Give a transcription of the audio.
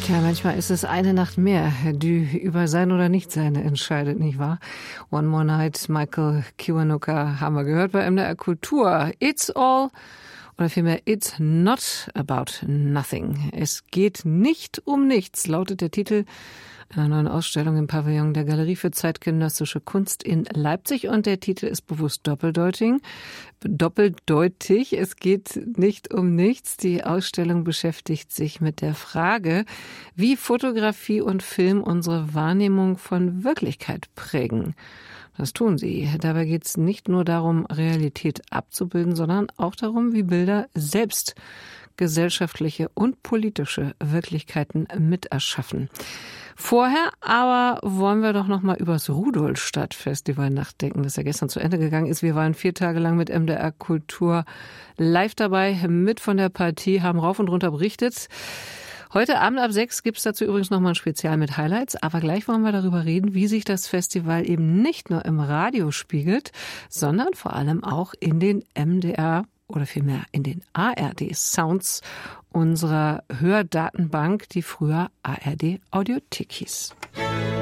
Tja, manchmal ist es eine Nacht mehr, die über sein oder Nichtsein entscheidet, nicht wahr? One More Night, Michael Kiwanuka haben wir gehört bei MDR Kultur. It's all, oder vielmehr It's not about nothing. Es geht nicht um nichts, lautet der Titel einer neuen Ausstellung im Pavillon der Galerie für zeitgenössische Kunst in Leipzig. Und der Titel ist bewusst doppeldeutig. Es geht nicht um nichts. Die Ausstellung beschäftigt sich mit der Frage, wie Fotografie und Film unsere Wahrnehmung von Wirklichkeit prägen. Das tun sie. Dabei geht es nicht nur darum, Realität abzubilden, sondern auch darum, wie Bilder selbst gesellschaftliche und politische Wirklichkeiten miterschaffen. Vorher aber wollen wir doch noch mal über das Rudolstadt-Festival nachdenken, das ja gestern zu Ende gegangen ist. Wir waren 4 Tage lang mit MDR Kultur live dabei, mit von der Partie, haben rauf und runter berichtet. Heute Abend ab 6 gibt's dazu übrigens noch mal ein Spezial mit Highlights. Aber gleich wollen wir darüber reden, wie sich das Festival eben nicht nur im Radio spiegelt, sondern vor allem auch in den MDR oder vielmehr in den ARD-Sounds unserer Hördatenbank, die früher ARD Audiothek hieß.